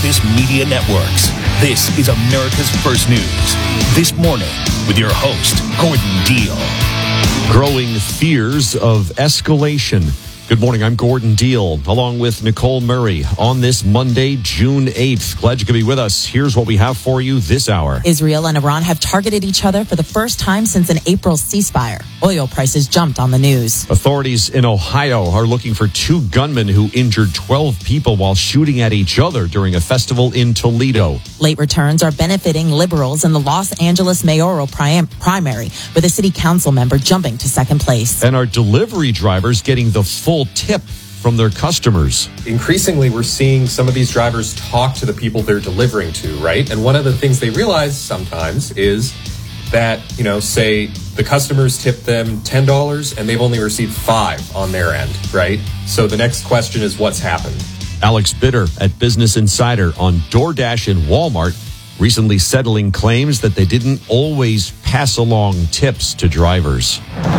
Office Media Networks. This is America's First News. This morning with your host, Gordon Deal. Growing fears of escalation. Good morning, I'm Gordon Deal, along with Nicole Murray on this Monday, June 8th. Glad you could be with us. Here's what we have for you this hour. Israel and Iran have targeted each other for the first time since an April ceasefire. Oil prices jumped on the news. Authorities in Ohio are looking for two gunmen who injured 12 people while shooting at each other during a festival in Toledo. Late returns are benefiting liberals in the Los Angeles mayoral primary, with a city council member jumping to second place. And our delivery drivers getting the full tip from their customers. Increasingly, we're seeing some of these drivers talk to the people they're delivering to, right? And one of the things they realize sometimes is that, say the customers tip them $10 and they've only received $5 on their end, right? So the next question is what's happened? Alex Bitter at Business Insider on DoorDash and Walmart recently settling claims that they didn't always pass along tips to drivers.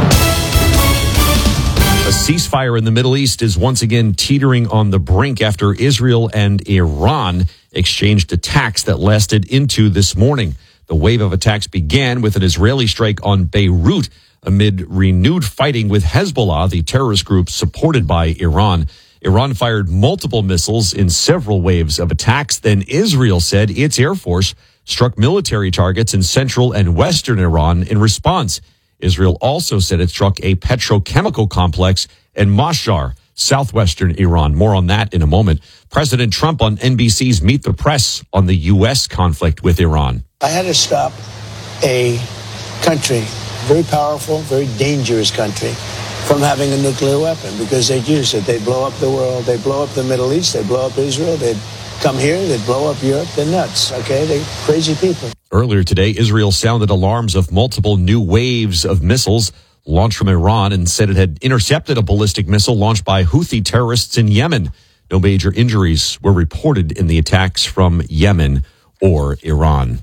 A ceasefire in the Middle East is once again teetering on the brink after Israel and Iran exchanged attacks that lasted into this morning. The wave of attacks began with an Israeli strike on Beirut amid renewed fighting with Hezbollah, the terrorist group supported by Iran. Iran fired multiple missiles in several waves of attacks. Then Israel said its Air Force struck military targets in central and western Iran in response. Israel also said it struck a petrochemical complex in Mashhar, southwestern Iran. More on that in a moment. President Trump on NBC's Meet the Press on the U.S. conflict with Iran. I had to stop a country, very powerful, very dangerous country, from having a nuclear weapon because they'd use it. They'd blow up the world. They'd blow up the Middle East. They'd blow up Israel. They'd come here. They'd blow up Europe. They're nuts, okay? They're crazy people. Earlier today, Israel sounded alarms of multiple new waves of missiles launched from Iran and said it had intercepted a ballistic missile launched by Houthi terrorists in Yemen. No major injuries were reported in the attacks from Yemen or Iran.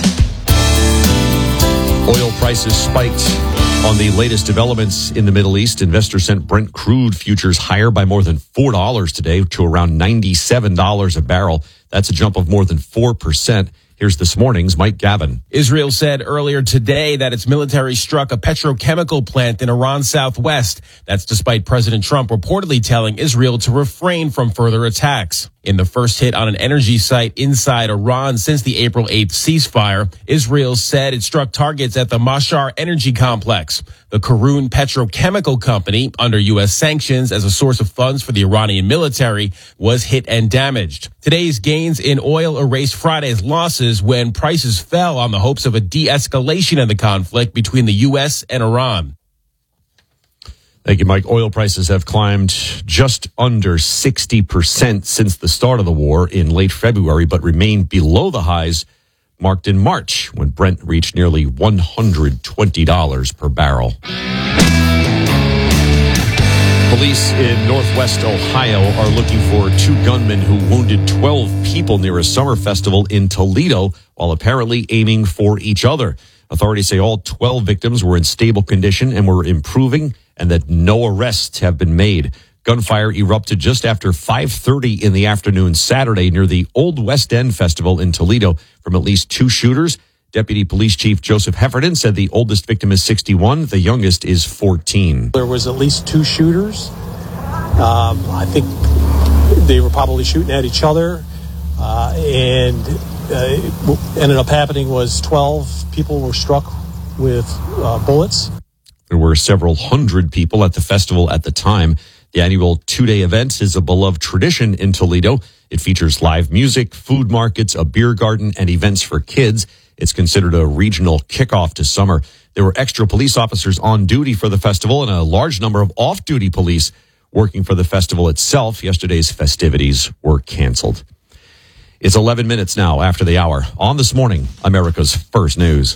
Oil prices spiked on the latest developments in the Middle East. Investors sent Brent crude futures higher by more than $4 today to around $97 a barrel. That's a jump of more than 4%. Here's this morning's Mike Gavin. Israel said earlier today that its military struck a petrochemical plant in Iran's southwest. That's despite President Trump reportedly telling Israel to refrain from further attacks. In the first hit on an energy site inside Iran since the April 8th ceasefire, Israel said it struck targets at the Mashhar energy complex. The Karun petrochemical company, under U.S. sanctions as a source of funds for the Iranian military, was hit and damaged. Today's gains in oil erased Friday's losses when prices fell on the hopes of a de-escalation in the conflict between the U.S. and Iran. Thank you, Mike. Oil prices have climbed just under 60% since the start of the war in late February, but remain below the highs marked in March when Brent reached nearly $120 per barrel. Police in Northwest Ohio are looking for two gunmen who wounded 12 people near a summer festival in Toledo while apparently aiming for each other. Authorities say all 12 victims were in stable condition and were improving, and that no arrests have been made. Gunfire erupted just after 5:30 in the afternoon Saturday near the Old West End Festival in Toledo from at least two shooters. Deputy Police Chief Joseph Heffernan said the oldest victim is 61, the youngest is 14. There was at least two shooters. I think they were probably shooting at each other, and what ended up happening was 12 people were struck with bullets. There were several hundred people at the festival at the time. The annual two-day event is a beloved tradition in Toledo. It features live music, food markets, a beer garden, and events for kids. It's considered a regional kickoff to summer. There were extra police officers on duty for the festival and a large number of off-duty police working for the festival itself. Yesterday's festivities were canceled. It's 11 minutes now after the hour. On This Morning, America's First News.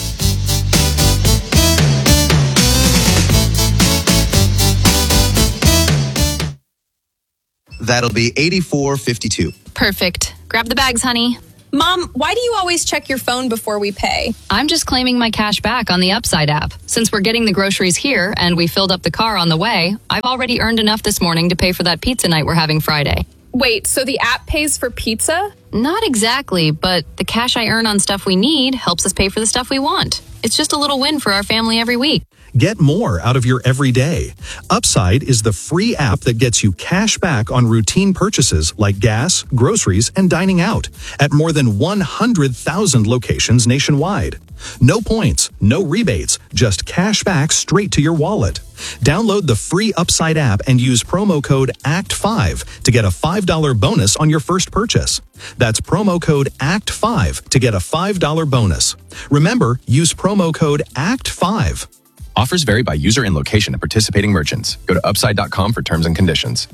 That'll be $84.52. Perfect. Grab the bags, honey. Mom, why do you always check your phone before we pay? I'm just claiming my cash back on the Upside app. Since we're getting the groceries here and we filled up the car on the way, I've already earned enough this morning to pay for that pizza night we're having Friday. Wait, so the app pays for pizza? Not exactly, but the cash I earn on stuff we need helps us pay for the stuff we want. It's just a little win for our family every week. Get more out of your everyday. Upside is the free app that gets you cash back on routine purchases like gas, groceries, and dining out at more than 100,000 locations nationwide. No points, no rebates, just cash back straight to your wallet. Download the free Upside app and use promo code ACT5 to get a $5 bonus on your first purchase. That's promo code ACT5 to get a $5 bonus. Remember, use promo code ACT5. Offers vary by user and location of participating merchants. Go to upside.com for terms and conditions.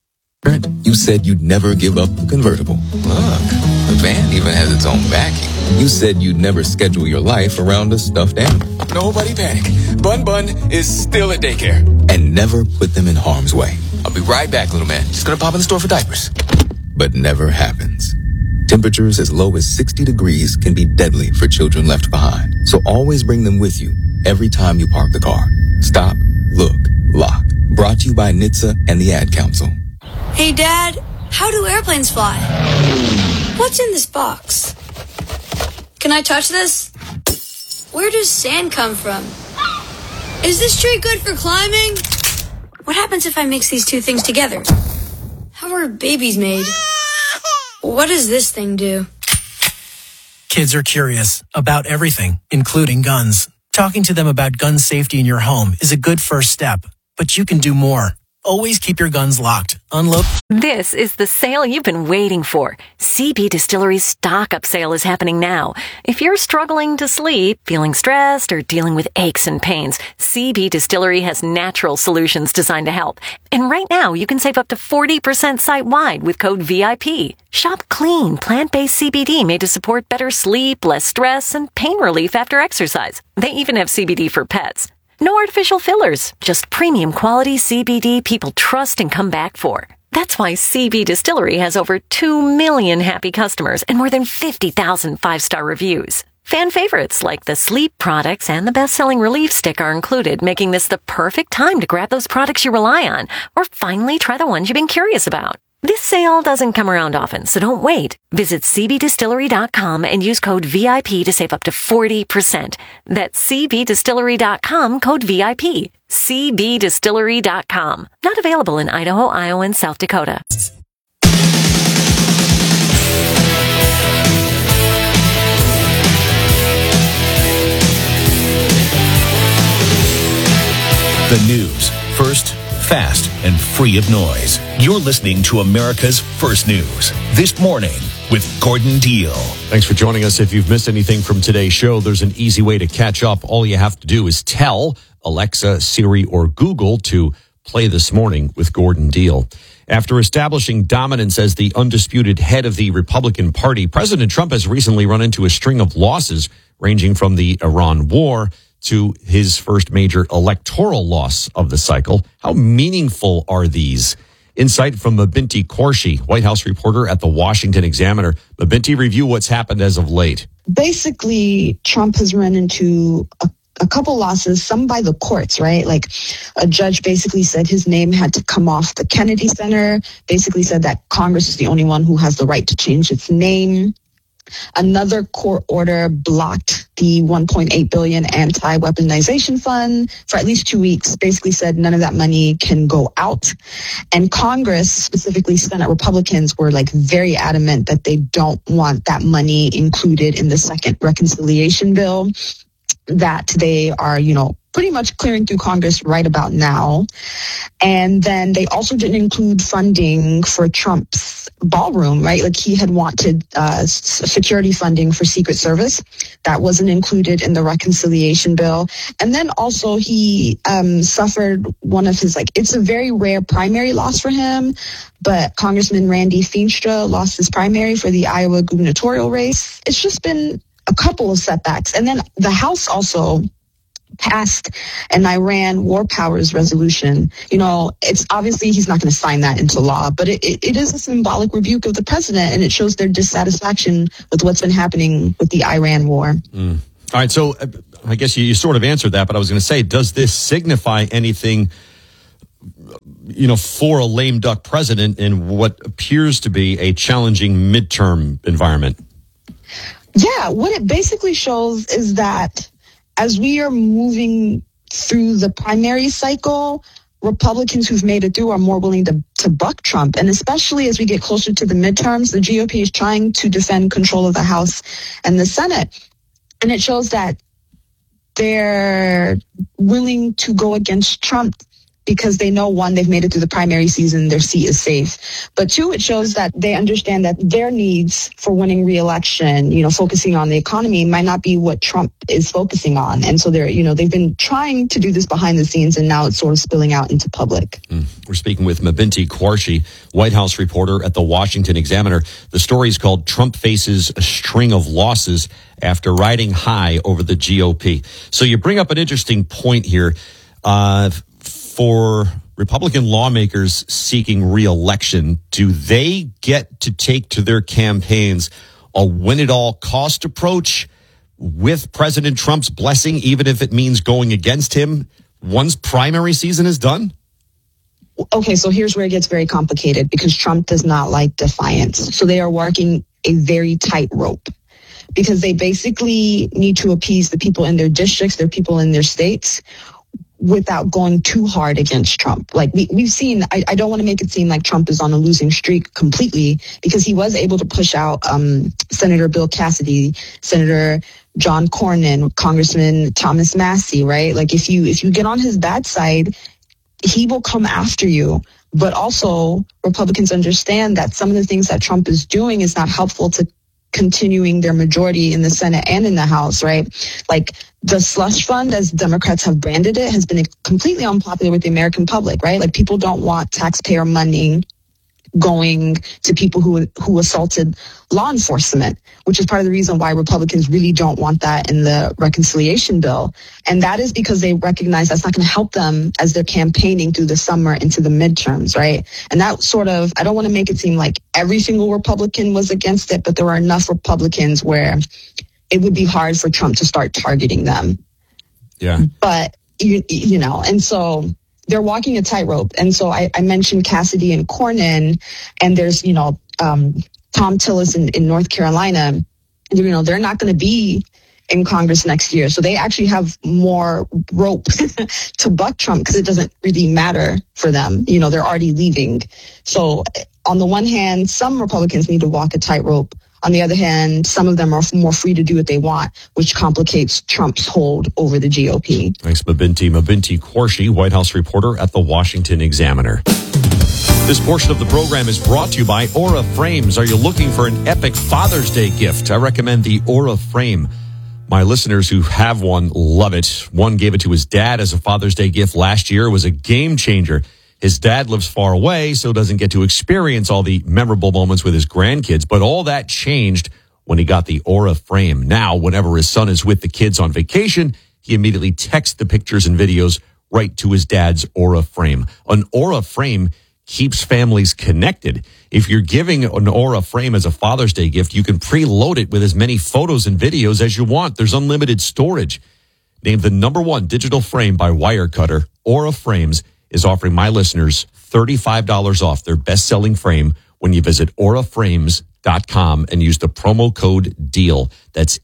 You said you'd never give up the convertible. Look, the van even has its own backing. You said you'd never schedule your life around a stuffed animal. Nobody panic. Bun is still at daycare. And never put them in harm's way. I'll be right back, little man. Just gonna pop in the store for diapers. But never happens. Temperatures as low as 60 degrees can be deadly for children left behind. So always bring them with you every time you park the car. Stop, look, lock. Brought to you by NHTSA and the Ad Council. Hey, Dad, how do airplanes fly? What's in this box? Can I touch this? Where does sand come from? Is this tree good for climbing? What happens if I mix these two things together? How are babies made? What does this thing do? Kids are curious about everything, including guns. Talking to them about gun safety in your home is a good first step, but you can do more. Always keep your guns locked. Unload. This is the sale you've been waiting for. CB Distillery's stock-up sale is happening now. If you're struggling to sleep, feeling stressed, or dealing with aches and pains, CB Distillery has natural solutions designed to help. And right now, you can save up to 40% site-wide with code VIP. Shop clean, plant-based CBD made to support better sleep, less stress, and pain relief after exercise. They even have CBD for pets. No artificial fillers, just premium quality CBD people trust and come back for. That's why CB Distillery has over 2 million happy customers and more than 50,000 five-star reviews. Fan favorites like the sleep products and the best-selling Relief Stick are included, making this the perfect time to grab those products you rely on or finally try the ones you've been curious about. This sale doesn't come around often, so don't wait. Visit cbdistillery.com and use code VIP to save up to 40%. That's cbdistillery.com, code VIP. cbdistillery.com. Not available in Idaho, Iowa, and South Dakota. The news, first, fast, and free of noise. You're listening to America's First News This Morning with Gordon Deal. Thanks for joining us. If you've missed anything from today's show, there's an easy way to catch up. All you have to do is tell Alexa, Siri, or Google to play This Morning with Gordon Deal. After establishing dominance as the undisputed head of the Republican Party, President Trump has recently run into a string of losses ranging from the Iran war to his first major electoral loss of the cycle. How meaningful are these? Insight from Mabinti Qureshi, White House reporter at the Washington Examiner. Mabinti, review what's happened as of late. Basically, Trump has run into a couple losses, some by the courts, right? Like a judge basically said his name had to come off the Kennedy Center, basically said that Congress is the only one who has the right to change its name. Another court order blocked the $1.8 billion anti-weaponization fund for at least 2 weeks, basically said none of that money can go out. And Congress, specifically Senate Republicans, were like very adamant that they don't want that money included in the second reconciliation bill that they are, pretty much clearing through Congress right about now. And then they also didn't include funding for Trump's ballroom, right? Like he had wanted security funding for Secret Service. That wasn't included in the reconciliation bill. And then also he suffered one of his, it's a very rare primary loss for him, but Congressman Randy Feenstra lost his primary for the Iowa gubernatorial race. It's just been a couple of setbacks. And then the House also passed an Iran war powers resolution. It's obviously he's not going to sign that into law, but it is a symbolic rebuke of the president, and it shows their dissatisfaction with what's been happening with the Iran war. All right, so I guess you sort of answered that, but I was going to say, does this signify anything for a lame duck president in what appears to be a challenging midterm environment. Yeah, what it basically shows is that as we are moving through the primary cycle, Republicans who've made it through are more willing to buck Trump. And especially as we get closer to the midterms, the GOP is trying to defend control of the House and the Senate. And it shows that they're willing to go against Trump because they know, one, they've made it through the primary season, their seat is safe. But two, it shows that they understand that their needs for winning re-election, focusing on the economy, might not be what Trump is focusing on. And so they've been trying to do this behind the scenes, and now it's sort of spilling out into public. We're speaking with Mabinti Kwarshi, White House reporter at the Washington Examiner. The story is called "Trump Faces a String of Losses After Riding High Over the GOP." So you bring up an interesting point here. For Republican lawmakers seeking re-election, do they get to take to their campaigns a win-at-all-cost approach with President Trump's blessing, even if it means going against him once primary season is done? Okay, so here's where it gets very complicated, because Trump does not like defiance. So they are walking a very tight rope, because they basically need to appease the people in their districts, their people in their states, without going too hard against Trump. Like we've seen, I don't want to make it seem like Trump is on a losing streak completely, because he was able to push out Senator Bill Cassidy, Senator John Cornyn, Congressman Thomas Massie, right? Like if you get on his bad side, he will come after you. But also Republicans understand that some of the things that Trump is doing is not helpful to continuing their majority in the Senate and in the House, right? Like the slush fund, as Democrats have branded it, has been completely unpopular with the American public, right? Like people don't want taxpayer money going to people who assaulted law enforcement, which is part of the reason why Republicans really don't want that in the reconciliation bill. And that is because they recognize that's not going to help them as they're campaigning through the summer into the midterms, right? And that sort of, I don't want to make it seem like every single Republican was against it, but there are enough Republicans where it would be hard for Trump to start targeting them. Yeah. But, and so they're walking a tightrope. And so I mentioned Cassidy and Cornyn, and there's, Tom Tillis in North Carolina. They're not going to be in Congress next year. So they actually have more rope to buck Trump, because it doesn't really matter for them. They're already leaving. So on the one hand, some Republicans need to walk a tightrope. On the other hand, some of them are more free to do what they want, which complicates Trump's hold over the GOP. Thanks, Mabinti. Mabinti Kwarshi, White House reporter at the Washington Examiner. This portion of the program is brought to you by Aura Frames. Are you looking for an epic Father's Day gift? I recommend the Aura Frame. My listeners who have one love it. One gave it to his dad as a Father's Day gift last year. It was a game changer. His dad lives far away, so doesn't get to experience all the memorable moments with his grandkids. But all that changed when he got the Aura Frame. Now, whenever his son is with the kids on vacation, he immediately texts the pictures and videos right to his dad's Aura Frame. An Aura Frame keeps families connected. If you're giving an Aura Frame as a Father's Day gift, you can preload it with as many photos and videos as you want. There's unlimited storage. Named the #1 digital frame by Wirecutter, Aura Frames is offering my listeners $35 off their best-selling frame when you visit auraframes.com and use the promo code DEAL. That's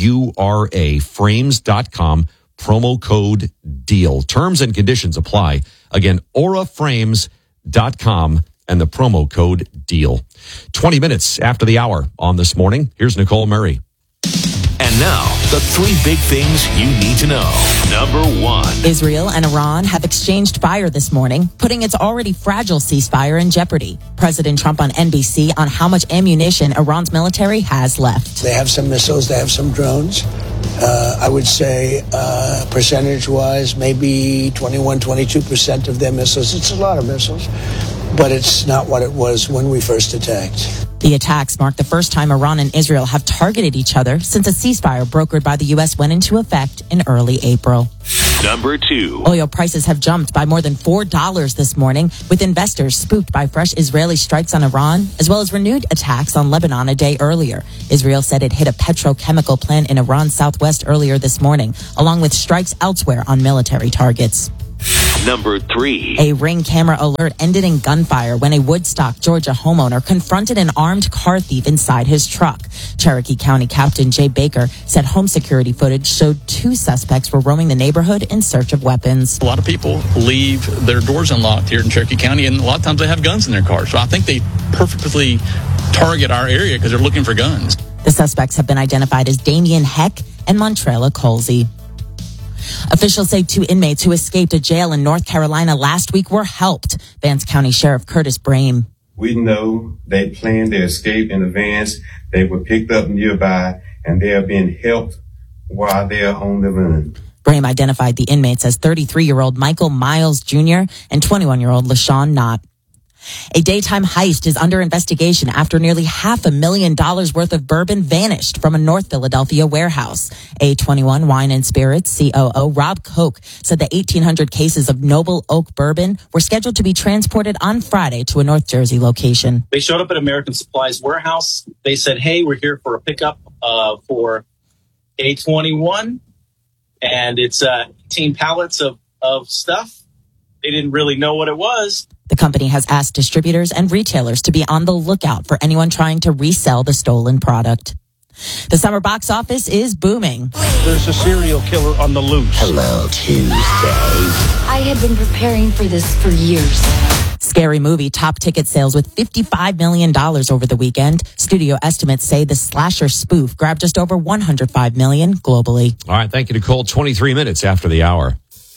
AURA frames.com, promo code DEAL. Terms and conditions apply. Again, auraframes.com and the promo code DEAL. 20 minutes after the hour on This Morning, here's Nicole Murray. And now, the 3 big things you need to know. #1. Israel and Iran have exchanged fire this morning, putting its already fragile ceasefire in jeopardy. President Trump on NBC on how much ammunition Iran's military has left. They have some missiles, they have some drones. I would say percentage-wise, maybe 21, 22% of their missiles. It's a lot of missiles, but it's not what it was when we first attacked. The attacks mark the first time Iran and Israel have targeted each other since a ceasefire brokered by the U.S. went into effect in early April. #2. Oil prices have jumped by more than $4 this morning, with investors spooked by fresh Israeli strikes on Iran, as well as renewed attacks on Lebanon a day earlier. Israel said it hit a petrochemical plant in Iran's southwest earlier this morning, along with strikes elsewhere on military targets. Number 3. A Ring camera alert ended in gunfire when a Woodstock, Georgia homeowner confronted an armed car thief inside his truck. Cherokee County Captain Jay Baker said home security footage showed 2 suspects were roaming the neighborhood in search of weapons. A lot of people leave their doors unlocked here in Cherokee County, and a lot of times they have guns in their cars. So I think they perfectly target our area because they're looking for guns. The suspects have been identified as Damian Heck and Montrella Colsey. Officials say 2 inmates who escaped a jail in North Carolina last week were helped. Vance County Sheriff Curtis Brame. We know they planned their escape in advance. They were picked up nearby, and they are being helped while they are on the run. Brame identified the inmates as 33-year-old Michael Miles Jr. and 21-year-old LaShawn Knott. A daytime heist is under investigation after nearly $500,000 worth of bourbon vanished from a North Philadelphia warehouse. A21 Wine and Spirits COO Rob Koch said the 1,800 cases of Noble Oak bourbon were scheduled to be transported on Friday to a North Jersey location. They showed up at American Supplies warehouse. They said, hey, we're here for a pickup for A21, and it's 18 pallets of stuff. They didn't really know what it was. The company has asked distributors and retailers to be on the lookout for anyone trying to resell the stolen product. The summer box office is booming. There's a serial killer on the loose. Hello, Tuesday. I had been preparing for this for years. Scary Movie topped ticket sales with $55 million over the weekend. Studio estimates say the slasher spoof grabbed just over $105 million globally. All right, thank you, Nicole. 23 minutes after the hour.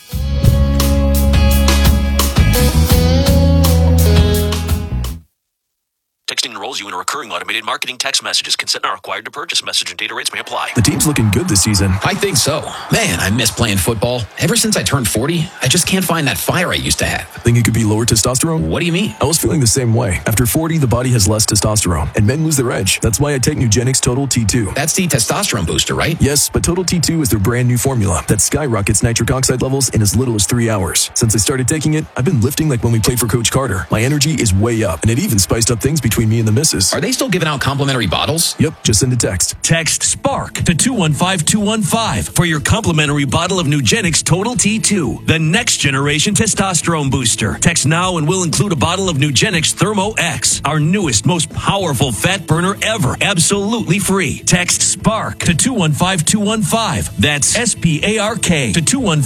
Texting enrolls you in a recurring automated marketing text messages. Consent not required to purchase. Message and data rates may apply. The team's looking good this season. I think so. Man, I miss playing football. Ever since I turned 40, I just can't find that fire I used to have. Think it could be lower testosterone? What do you mean? I was feeling the same way. After 40, the body has less testosterone, and men lose their edge. That's why I take Nugenix Total T2. That's the testosterone booster, right? Yes, but Total T2 is their brand new formula that skyrockets nitric oxide levels in as little as 3 hours. Since I started taking it, I've been lifting like when we played for Coach Carter. My energy is way up, and it even spiced up things between me and the missus. Are they still giving out complimentary bottles? Yep, just send a text. Text SPARK to 215-215 for your complimentary bottle of Nugenix Total T2, the next generation testosterone booster. Text now and we'll include a bottle of Nugenix Thermo X, our newest, most powerful fat burner ever, absolutely free. Text SPARK to 215-215. That's SPARK to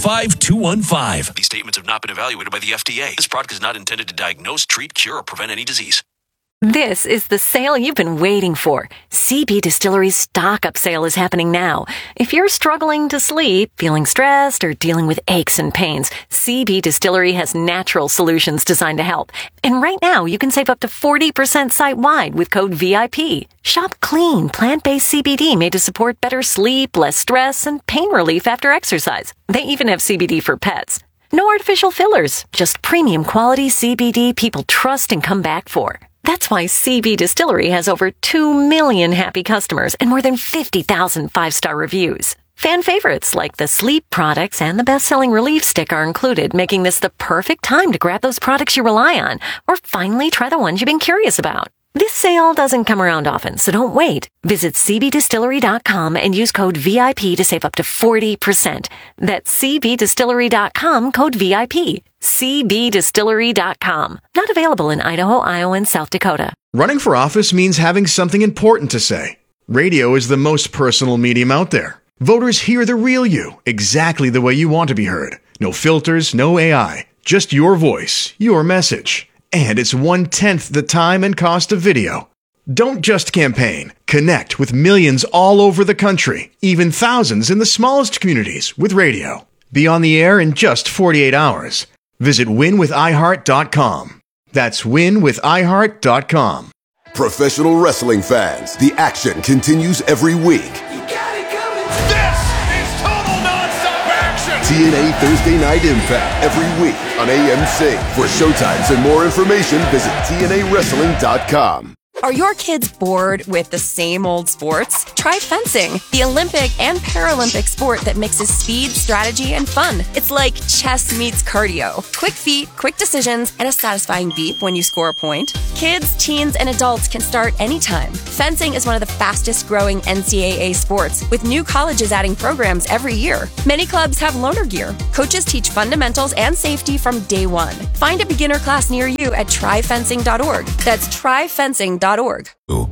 215-215. These statements have not been evaluated by the FDA. This product is not intended to diagnose, treat, cure, or prevent any disease. This is the sale you've been waiting for. CB Distillery's stock-up sale is happening now. If you're struggling to sleep, feeling stressed, or dealing with aches and pains, CB Distillery has natural solutions designed to help. And right now, you can save up to 40% site-wide with code VIP. Shop clean, plant-based CBD made to support better sleep, less stress, and pain relief after exercise. They even have CBD for pets. No artificial fillers, just premium quality CBD people trust and come back for. That's why CB Distillery has over 2 million happy customers and more than 50,000 five-star reviews. Fan favorites like the sleep products and the best-selling Relief Stick are included, making this the perfect time to grab those products you rely on or finally try the ones you've been curious about. This sale doesn't come around often, so don't wait. Visit cbdistillery.com and use code VIP to save up to 40%. That's cbdistillery.com, code VIP. cbdistillery.com. Not available in Idaho, Iowa, and South Dakota. Running for office means having something important to say. Radio is the most personal medium out there. Voters hear the real you, exactly the way you want to be heard. No filters, no AI, just your voice, your message. And it's 1/10 the time and cost of video. Don't just campaign. Connect with millions all over the country, even thousands in the smallest communities with radio. Be on the air in just 48 hours. Visit winwithiheart.com. That's winwithiheart.com. Professional wrestling fans, the action continues every week. TNA Thursday Night Impact every week on AMC. For showtimes and more information, visit TNAWrestling.com. Are your kids bored with the same old sports? Try fencing, the Olympic and Paralympic sport that mixes speed, strategy, and fun. It's like chess meets cardio. Quick feet, quick decisions, and a satisfying beep when you score a point. Kids, teens, and adults can start anytime. Fencing is one of the fastest growing NCAA sports, with new colleges adding programs every year. Many clubs have loaner gear. Coaches teach fundamentals and safety from day one. Find a beginner class near you at tryfencing.org. That's tryfencing.org. Ooh.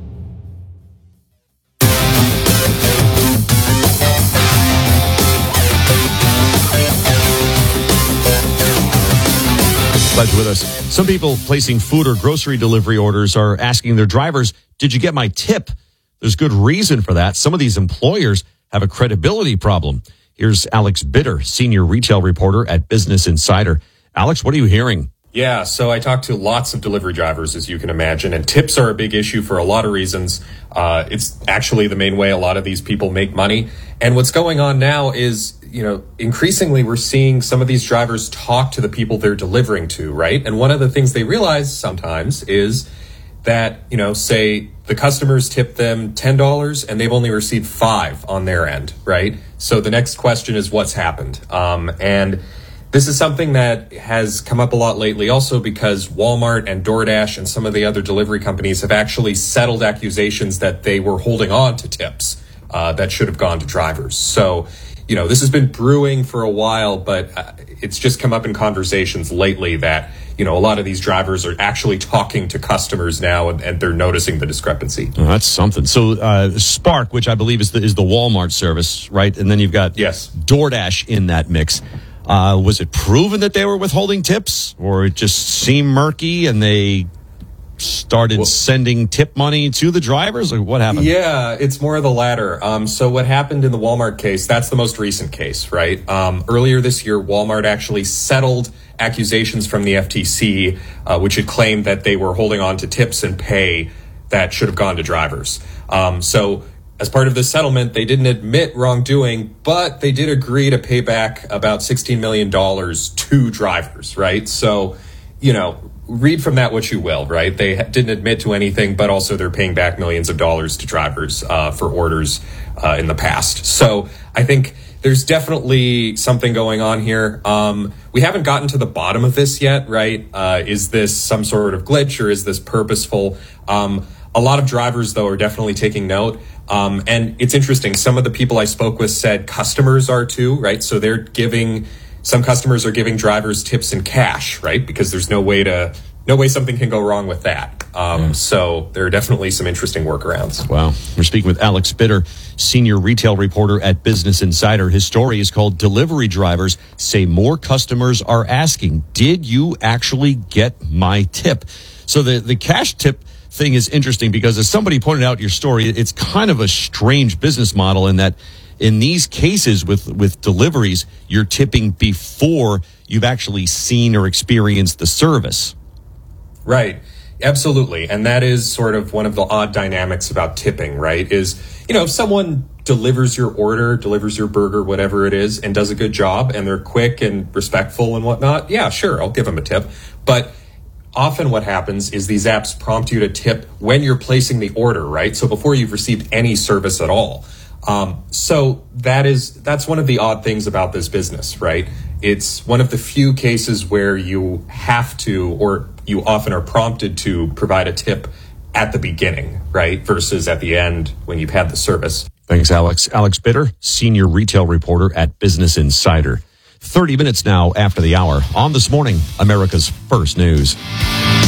Glad you're with us. Some people placing food or grocery delivery orders are asking their drivers, did you get my tip? There's good reason for that. Some of these employers have a credibility problem. Here's Alex Bitter, senior retail reporter at Business Insider. Alex, what are you hearing? Yeah, so I talked to lots of delivery drivers, as you can imagine, and tips are a big issue for a lot of reasons. It's actually the main way a lot of these people make money. And what's going on now is, increasingly we're seeing some of these drivers talk to the people they're delivering to, right? And one of the things they realize sometimes is that, say the customers tip them $10 and they've only received $5 on their end, right? So the next question is what's happened? And this is something that has come up a lot lately also because Walmart and DoorDash and some of the other delivery companies have actually settled accusations that they were holding on to tips that should have gone to drivers. So, this has been brewing for a while, but it's just come up in conversations lately that, a lot of these drivers are actually talking to customers now and they're noticing the discrepancy. Oh, that's something. So Spark, which I believe is the Walmart service, right? And then you've got DoorDash in that mix. Was it proven that they were withholding tips, or it just seemed murky and they started sending tip money to the drivers? Or what happened? Yeah, it's more of the latter. So what happened in the Walmart case, that's the most recent case, right? Earlier this year, Walmart actually settled accusations from the FTC, which had claimed that they were holding on to tips and pay that should have gone to drivers. So as part of this settlement, they didn't admit wrongdoing, but they did agree to pay back about $16 million to drivers, right? So, read from that what you will, right? They didn't admit to anything, but also they're paying back millions of dollars to drivers for orders in the past. So I think there's definitely something going on here. We haven't gotten to the bottom of this yet, right? Is this some sort of glitch or is this purposeful? A lot of drivers, though, are definitely taking note. And it's interesting. Some of the people I spoke with said customers are too, right? So some customers are giving drivers tips in cash, right? Because there's no way something can go wrong with that. So there are definitely some interesting workarounds. Wow. We're speaking with Alex Bitter, senior retail reporter at Business Insider. His story is called Delivery Drivers Say More Customers Are Asking, Did You Actually Get My Tip? So the cash tip thing is interesting because, as somebody pointed out in your story, it's kind of a strange business model in that in these cases with deliveries, you're tipping before you've actually seen or experienced the service. Right. Absolutely. And that is sort of one of the odd dynamics about tipping, right? Is, if someone delivers your order, delivers your burger, whatever it is, and does a good job and they're quick and respectful and whatnot, yeah, sure, I'll give them a tip. But often what happens is these apps prompt you to tip when you're placing the order, right? So before you've received any service at all. So that's one of the odd things about this business, right? It's one of the few cases where you have to, or you often are prompted to provide a tip at the beginning, right? Versus at the end when you've had the service. Thanks, Alex. Alex Bitter, senior retail reporter at Business Insider. 30 minutes now after the hour on This Morning, America's First News.